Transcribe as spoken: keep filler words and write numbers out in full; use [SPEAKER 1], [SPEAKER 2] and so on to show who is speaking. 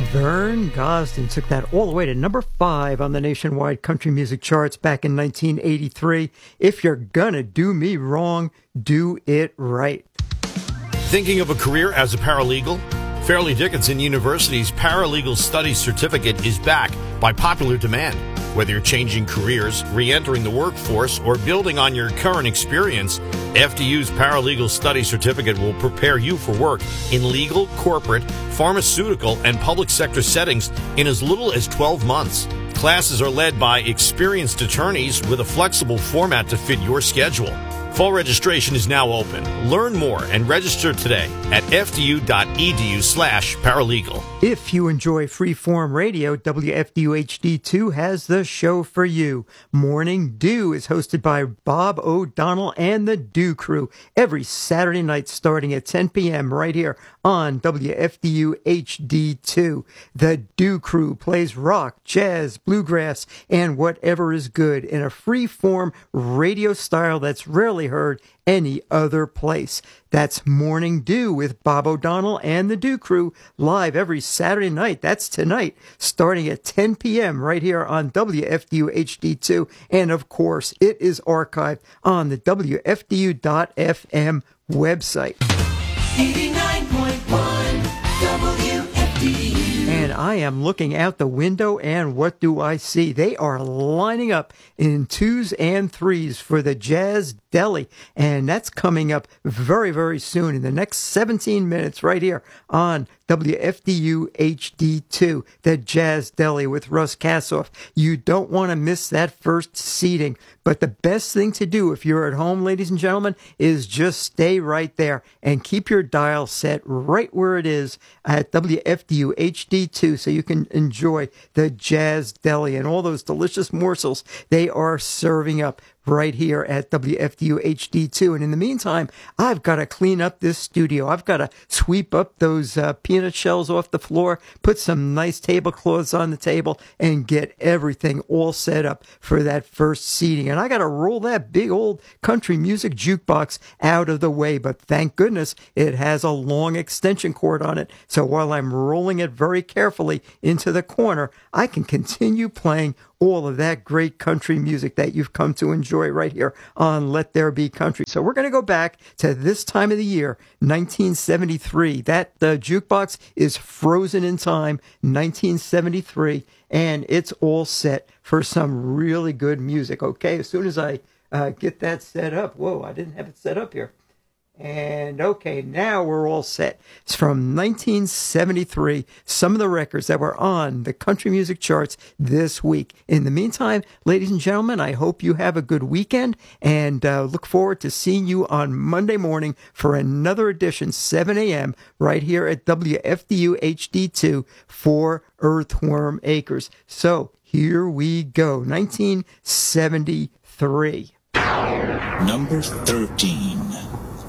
[SPEAKER 1] Vern Gosdin took that all the way to number five on the nationwide country music charts back in nineteen eighty-three. If you're gonna do me wrong, do it right.
[SPEAKER 2] Thinking of a career as a paralegal? Fairleigh Dickinson University's Paralegal Studies Certificate is back by popular demand. Whether you're changing careers, re-entering the workforce, or building on your current experience, F D U's Paralegal Studies Certificate will prepare you for work in legal, corporate, pharmaceutical, and public sector settings in as little as twelve months. Classes are led by experienced attorneys with a flexible format to fit your schedule. Fall registration is now open. Learn more and register today at fdu.edu slash paralegal.
[SPEAKER 1] If you enjoy freeform radio, W F D U H D two has the show for you. Morning Dew is hosted by Bob O'Donnell and the Dew Crew every Saturday night starting at ten p.m. right here on W F D U H D two. The Dew Crew plays rock, jazz, bluegrass, and whatever is good in a freeform radio style that's rarely heard any other place. That's Morning Dew with Bob O'Donnell and the Dew Crew live every Saturday night. That's tonight, starting at ten p.m. right here on W F D U H D two. And of course, it is archived on the W F D U dot F M website.
[SPEAKER 3] eighty-nine point one W F D U.
[SPEAKER 1] And I am looking out the window, and what do I see? They are lining up in twos and threes for the Jazz Deli, and that's coming up very, very soon in the next seventeen minutes right here on W F D U H D two, the Jazz Deli with Russ Kassoff. You don't want to miss that first seating, but the best thing to do if you're at home, ladies and gentlemen, is just stay right there and keep your dial set right where it is at W F D U H D two so you can enjoy the Jazz Deli and all those delicious morsels they are serving up right here at W F D U H D two. And in the meantime, I've got to clean up this studio. I've got to sweep up those uh, peanut shells off the floor, put some nice tablecloths on the table, and get everything all set up for that first seating. And I got to roll that big old country music jukebox out of the way. But thank goodness it has a long extension cord on it. So while I'm rolling it very carefully into the corner, I can continue playing all of that great country music that you've come to enjoy right here on Let There Be Country. So we're going to go back to this time of the year, nineteen seventy-three. That uh, jukebox is frozen in time, nineteen seventy-three, and it's all set for some really good music. Okay, as soon as I uh, get that set up, whoa, I didn't have it set up here. And okay, now we're all set. It's from nineteen seventy-three, some of the records that were on the country music charts this week. In the meantime, ladies and gentlemen, I hope you have a good weekend and uh, look forward to seeing you on Monday morning for another edition, seven a.m., right here at W F D U H D two for Earthworm Acres. So here we go, nineteen seventy-three.
[SPEAKER 4] Number thirteen.